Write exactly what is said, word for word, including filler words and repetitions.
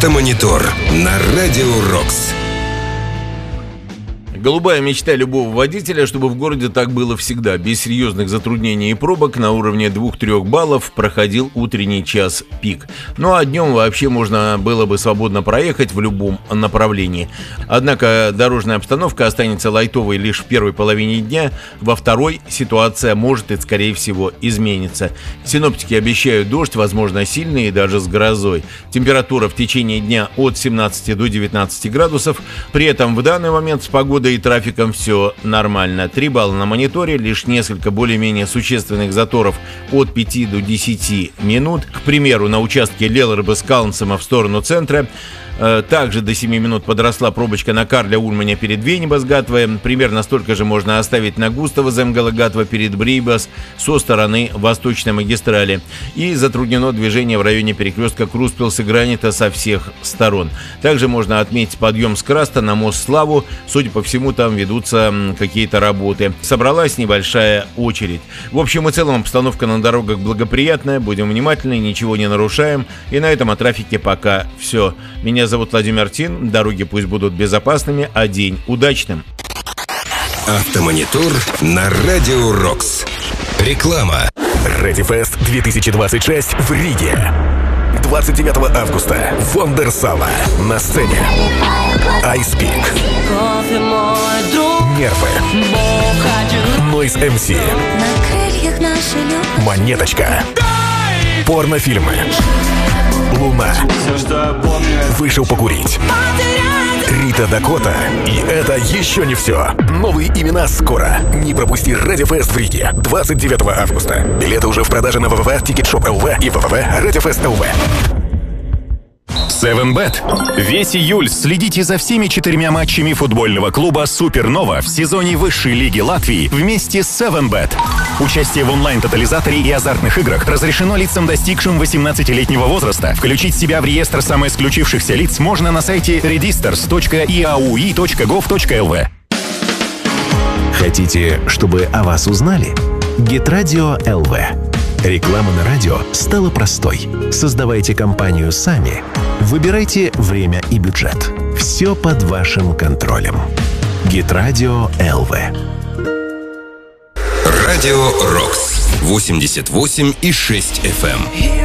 Автомонитор на Радио Рокс. Голубая мечта любого водителя, чтобы в городе так было всегда. Без серьезных затруднений и пробок на уровне двух-трёх баллов проходил утренний час пик. Ну а днем вообще можно было бы свободно проехать в любом направлении. Однако дорожная обстановка останется лайтовой лишь в первой половине дня. Во второй ситуация может и, скорее всего, изменится. Синоптики обещают дождь, возможно, сильный и даже с грозой. Температура в течение дня от семнадцати до девятнадцати градусов. При этом в данный момент с погодой и трафиком все нормально. три балла на мониторе, лишь несколько более-менее существенных заторов от пяти до десяти минут. К примеру, на участке Лелрбы-Скалнсема в сторону центра также до семи минут подросла пробочка на Карля-Ульмане перед Венебас-Гатвой. Примерно столько же можно оставить на Густаво-Земгала-Гатва перед Брейбас со стороны Восточной магистрали. И затруднено движение в районе перекрестка Круспилс-и-Гранита со всех сторон. Также можно отметить подъем с Краста на мост Славу. Судя по всему, там ведутся какие-то работы. Собралась небольшая очередь. В общем и целом обстановка на дорогах благоприятная. Будем внимательны, ничего не нарушаем. И на этом о трафике пока все. Меня зовут Владимир Тин. Дороги пусть будут безопасными, а день удачным. Автомонитор на Радио Рокс. Реклама. Редифест две тысячи двадцать шесть в Риге. двадцать девятого августа. Вондерсала. На сцене Айспик, Нервы, Нойз эм си, Монеточка, порнофильмы, Луна, Вышел покурить, Рита Дакота. И это еще не все. Новые имена скоро. Не пропусти Редифест в Риге двадцать девятого августа. Билеты уже в продаже на вэ вэ вэ точка тикетшоп точка эл ви и вэ вэ вэ точка редифест точка эл ви. севен бет. Весь июль следите за всеми четырьмя матчами футбольного клуба «Супернова» в сезоне высшей лиги Латвии вместе с севен бет. Участие в онлайн-тотализаторе и азартных играх разрешено лицам, достигшим восемнадцатилетнего возраста. Включить себя в реестр самоисключившихся лиц можно на сайте редистерс точка и эй ю и точка гов точка эл ви. Хотите, чтобы о вас узнали? Гитрадио точка эл ви. Реклама на радио стала простой. Создавайте компанию сами. Выбирайте время и бюджет. Все под вашим контролем. Гитрадио точка эл ви. Радио Рокс. восемьдесят восемь и шесть эф эм.